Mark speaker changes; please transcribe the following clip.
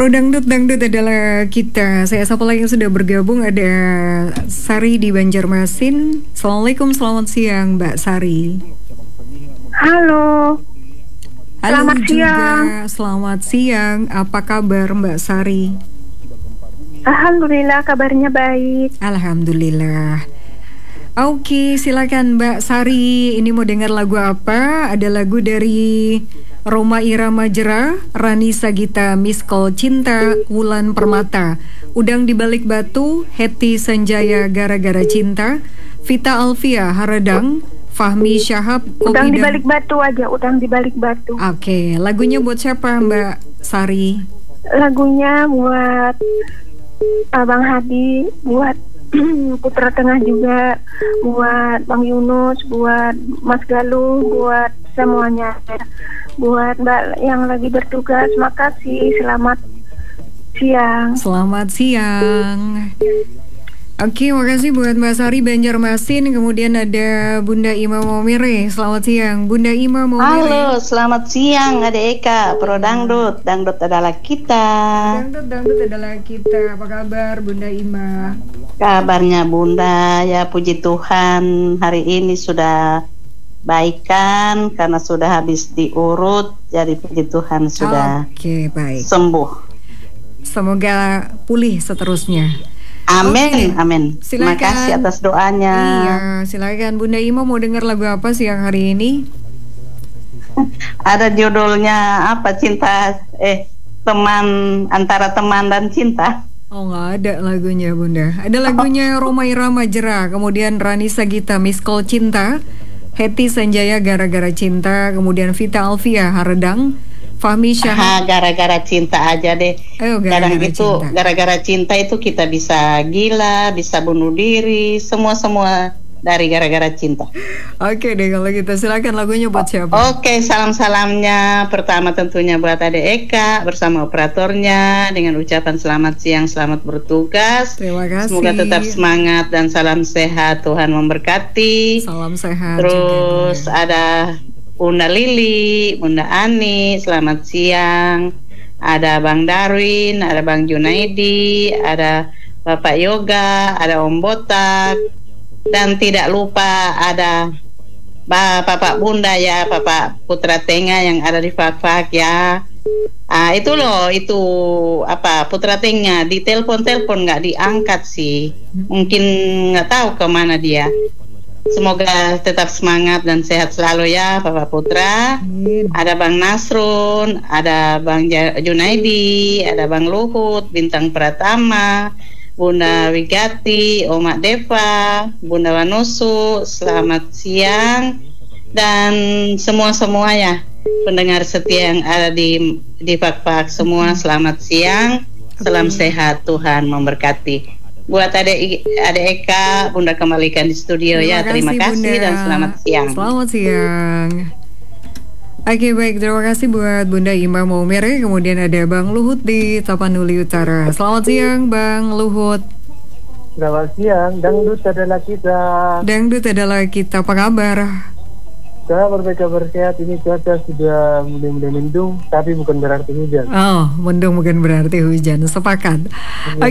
Speaker 1: Dangdut adalah kita. Saya sapa lagi yang sudah bergabung, ada Sari di Banjarmasin. Assalamualaikum, selamat siang Mbak Sari.
Speaker 2: Halo.
Speaker 1: Halo
Speaker 2: Selamat
Speaker 1: juga,
Speaker 2: siang.
Speaker 1: selamat siang. Apa kabar Mbak Sari?
Speaker 2: Alhamdulillah kabarnya baik.
Speaker 1: Alhamdulillah. Oke, silakan Mbak Sari. Ini mau dengar lagu apa? Ada lagu dari Roma Irama Jera, Rani Sagita, Miss Call Cinta, Wulan Permata, Udang di Balik Batu, Heti Sanjaya, Gara-Gara Cinta, Vita Alfia, Haradang, Fahmi Syahab,
Speaker 2: Udang di balik batu aja, udang di balik batu.
Speaker 1: Oke, lagunya buat siapa Mbak Sari?
Speaker 2: Lagunya buat Abang Hadi, buat Putra Tengah juga, buat Bang Yunus, buat Mas Galuh, buat semuanya. Buat Mbak yang lagi bertugas, makasih. Selamat siang.
Speaker 1: Selamat siang. Oke, makasih buat Mbak Sari Banjarmasin. Kemudian ada Bunda Ima Maumere. Selamat siang, Bunda Ima Maumere.
Speaker 3: Halo, selamat siang Adik Eka, Pro Dangdut. Dangdut adalah kita.
Speaker 1: Dangdut adalah kita. Apa kabar Bunda Ima?
Speaker 3: Kabarnya Bunda, ya puji Tuhan, hari ini sudah baikan karena sudah habis diurut. Jadi puji Tuhan sudah
Speaker 1: baik.
Speaker 3: sembuh.
Speaker 1: Semoga pulih seterusnya.
Speaker 3: Amin, amin. Terima
Speaker 1: Silakan.
Speaker 3: kasih atas doanya.
Speaker 1: Iya, silakan Bunda Ima, mau dengar lagu apa siang hari ini?
Speaker 3: Ada judulnya apa? Teman, antara teman dan cinta.
Speaker 1: Oh, nggak ada lagunya Bunda. Ada lagunya Roma Irama Jera, kemudian Rani Sagita, Miss Call Cinta, Heti Sanjaya, Gara-Gara Cinta, kemudian Vita Alfia, Haradang, Fahmi Syahab.
Speaker 3: Gara-gara cinta aja deh. Kadang itu
Speaker 1: cinta.
Speaker 3: gara-gara cinta itu kita bisa gila, bisa bunuh diri, semua dari gara-gara cinta.
Speaker 1: Oke deh, kalau gitu silakan lagunya buat siapa?
Speaker 3: Oke, salamnya pertama tentunya buat Ade Eka bersama operatornya dengan ucapan selamat siang, selamat bertugas.
Speaker 1: Terima kasih.
Speaker 3: Semoga tetap semangat dan salam sehat, Tuhan memberkati.
Speaker 1: Salam sehat.
Speaker 3: Terus
Speaker 1: juga,
Speaker 3: ada Bunda Lili, Bunda Ani, selamat siang. Ada Bang Darwin, ada Bang Junaidi, ada Bapak Yoga, ada Om Botak, dan tidak lupa ada Bapak Bunda ya, Bapak Putra Tengah yang ada di Fak-Fak ya. Itu loh, itu apa, Putra Tengah di telepon nggak diangkat sih. Mungkin nggak tahu kemana dia. Semoga tetap semangat dan sehat selalu ya Bapak Putra. Ada Bang Nasrun, ada Bang Junaidi, ada Bang Luhut, Bintang Pratama, Bunda Wigati, Oma Deva, Bunda Wanusu, selamat siang. Dan semua ya pendengar setia yang ada di Pak semua, selamat siang. Salam sehat, Tuhan memberkati. Buat Ade Eka, Bunda kembalikan di studio ya. Terima kasih Bunda. Dan selamat siang.
Speaker 1: Selamat siang. Oke baik, terima kasih buat Bunda Ima Maumere. Kemudian ada Bang Luhut di Tapanuli Utara. Selamat siang Bang Luhut.
Speaker 4: Selamat siang, dangdut adalah kita.
Speaker 1: Dangdut adalah kita, apa kabar?
Speaker 4: Saya kabar sehat, ini cuaca sudah mulai mendung, tapi bukan berarti hujan.
Speaker 1: Oh, mendung bukan berarti hujan, sepakat.